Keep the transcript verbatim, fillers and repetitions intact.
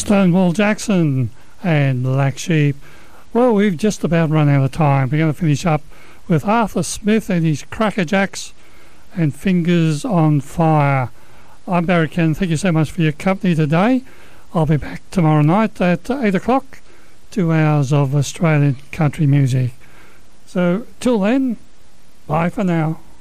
Stonewall Jackson and Black Sheep. Well, we've just about run out of time. We're going to finish up with Arthur Smith and his Cracker Jacks and Fingers on Fire. I'm Barry Cannon. Thank you so much for your company today. I'll be back tomorrow night at eight o'clock, two hours of Australian country music. So, till then, bye for now.